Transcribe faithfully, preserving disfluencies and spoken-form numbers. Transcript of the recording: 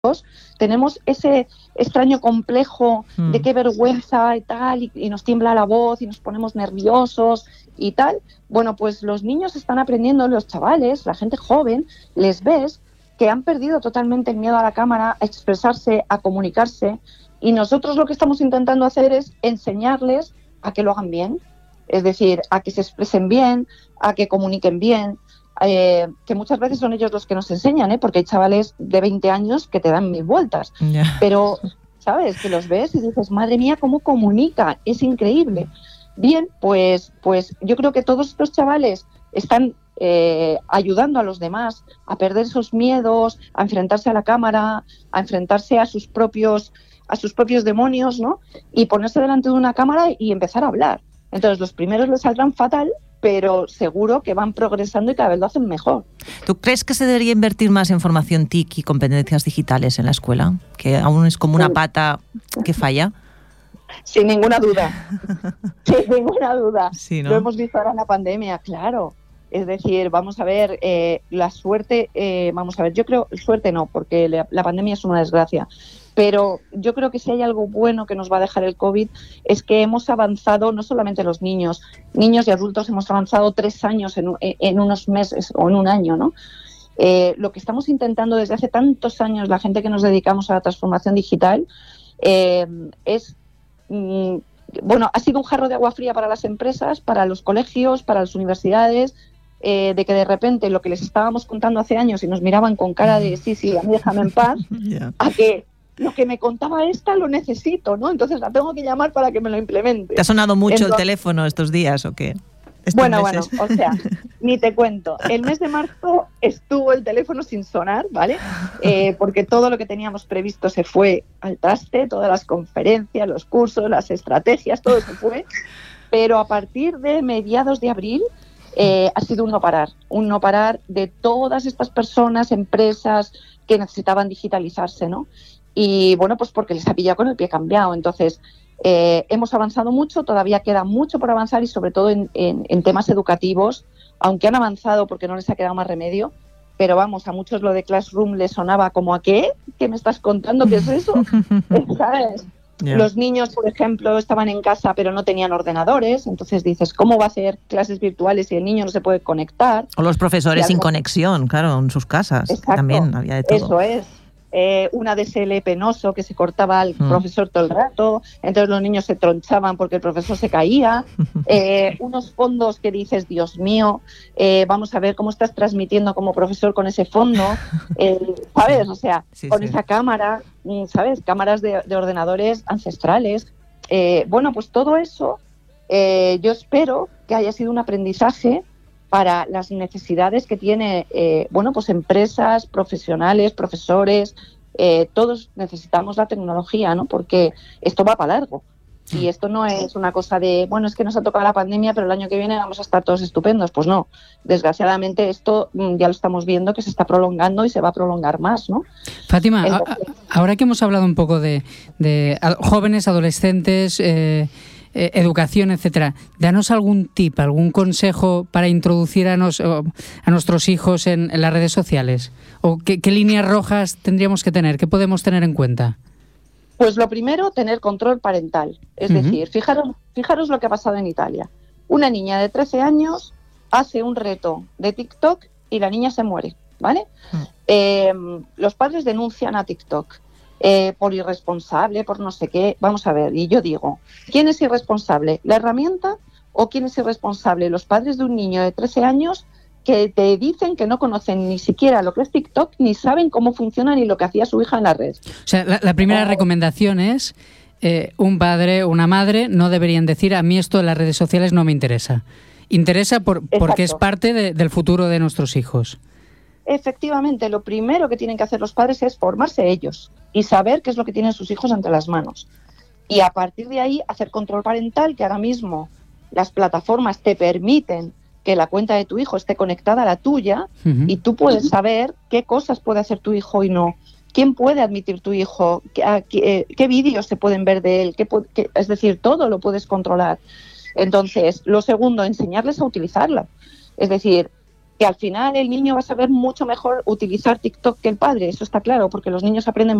tenemos ese extraño complejo mm. de qué vergüenza y tal, y, y nos tiembla la voz y nos ponemos nerviosos y tal. Bueno, pues los niños están aprendiendo, los chavales, la gente joven, les ves que han perdido totalmente el miedo a la cámara, a expresarse, a comunicarse, y nosotros lo que estamos intentando hacer es enseñarles a que lo hagan bien, es decir, a que se expresen bien, a que comuniquen bien. Eh, que muchas veces son ellos los que nos enseñan, ¿eh? Porque hay chavales de veinte años que te dan mil vueltas, yeah. pero, ¿sabes? Que los ves y dices, madre mía, cómo comunica, es increíble. Bien, pues, pues yo creo que todos estos chavales están eh, ayudando a los demás a perder esos miedos, a enfrentarse a la cámara, a enfrentarse a sus propios, a sus propios demonios, ¿no? Y ponerse delante de una cámara y empezar a hablar. Entonces, los primeros les saldrán fatal, pero seguro que van progresando y cada vez lo hacen mejor. ¿Tú crees que se debería invertir más en formación T I C y competencias digitales en la escuela? ¿Que aún es como una pata que falla? Sin ninguna duda, sin ninguna duda. Sí, ¿no? Lo hemos visto ahora en la pandemia, claro. Es decir, vamos a ver, eh, la suerte, eh, vamos a ver, yo creo, suerte no, porque la, la pandemia es una desgracia, pero yo creo que si hay algo bueno que nos va a dejar el COVID es que hemos avanzado, no solamente los niños, niños y adultos hemos avanzado tres años en, en unos meses o en un año, ¿no? Eh, lo que estamos intentando desde hace tantos años, la gente que nos dedicamos a la transformación digital, eh, es... Mm, bueno, ha sido un jarro de agua fría para las empresas, para los colegios, para las universidades, eh, de que de repente lo que les estábamos contando hace años y nos miraban con cara de sí, sí, a mí déjame en paz, yeah. a que lo que me contaba esta lo necesito, ¿no? Entonces la tengo que llamar para que me lo implemente. ¿Te ha sonado mucho Entonces, el teléfono estos días o qué? Bueno, meses. bueno, o sea, ni te cuento. El mes de marzo estuvo el teléfono sin sonar, ¿vale? Eh, porque todo lo que teníamos previsto se fue al traste, todas las conferencias, los cursos, las estrategias, todo se fue. Pero a partir de mediados de abril eh, ha sido un no parar, un no parar de todas estas personas, empresas que necesitaban digitalizarse, ¿no? Y bueno, pues porque les ha pillado con el pie cambiado. Entonces, Eh, hemos avanzado mucho, todavía queda mucho por avanzar y sobre todo en, en, en temas educativos, aunque han avanzado porque no les ha quedado más remedio, pero vamos, a muchos lo de Classroom les sonaba como ¿a qué? ¿Qué me estás contando? ¿Qué es eso? ¿Sabes? Yeah. Los niños, por ejemplo, estaban en casa pero no tenían ordenadores, entonces dices, ¿cómo va a hacer clases virtuales si el niño no se puede conectar? O los profesores sin conexión, claro, en sus casas. Exacto. También había de todo. Eso es. Eh, una D S L penoso que se cortaba al mm. profesor todo el rato, entonces los niños se tronchaban porque el profesor se caía, eh, unos fondos que dices, Dios mío, eh, vamos a ver cómo estás transmitiendo como profesor con ese fondo, eh, ¿sabes? O sea, sí, con sí. esa cámara, ¿sabes? Cámaras de, de ordenadores ancestrales. Eh, bueno, pues todo eso eh, yo espero que haya sido un aprendizaje para las necesidades que tiene, eh, bueno, pues empresas, profesionales, profesores, eh, todos necesitamos la tecnología, ¿no? Porque esto va para largo. Y esto no es una cosa de, bueno, es que nos ha tocado la pandemia, pero el año que viene vamos a estar todos estupendos. Pues no, desgraciadamente esto ya lo estamos viendo que se está prolongando y se va a prolongar más, ¿no? Fátima, Entonces, a, ahora que hemos hablado un poco de, de jóvenes, adolescentes, eh, Eh, educación, etcétera. Danos algún tip, algún consejo para introducir a, nos, a nuestros hijos en, en las redes sociales. ¿O qué, qué líneas rojas tendríamos que tener? ¿Qué podemos tener en cuenta? Pues lo primero, tener control parental. Es uh-huh. decir, fijaros, fijaros lo que ha pasado en Italia. Una niña de trece años hace un reto de TikTok y la niña se muere, ¿vale? Uh-huh. Eh, los padres denuncian a TikTok. Eh, por irresponsable, por no sé qué. Vamos a ver, y yo digo, ¿quién es irresponsable? ¿La herramienta o quién es irresponsable? Los padres de un niño de trece años que te dicen que no conocen ni siquiera lo que es TikTok, ni saben cómo funciona ni lo que hacía su hija en la red. O sea, la, la primera oh. recomendación es, eh, un padre o una madre no deberían decir, a mí esto de las redes sociales no me interesa. Interesa por, porque es parte de, del futuro de nuestros hijos. Efectivamente, lo primero que tienen que hacer los padres es formarse ellos y saber qué es lo que tienen sus hijos entre las manos. Y a partir de ahí hacer control parental, que ahora mismo las plataformas te permiten que la cuenta de tu hijo esté conectada a la tuya uh-huh. y tú puedes saber qué cosas puede hacer tu hijo y no. ¿Quién puede admitir tu hijo? ¿Qué, qué, qué vídeos se pueden ver de él? ¿Qué, qué, es decir, todo lo puedes controlar. Entonces, lo segundo, enseñarles a utilizarla. Es decir, que al final el niño va a saber mucho mejor utilizar TikTok que el padre, eso está claro, porque los niños aprenden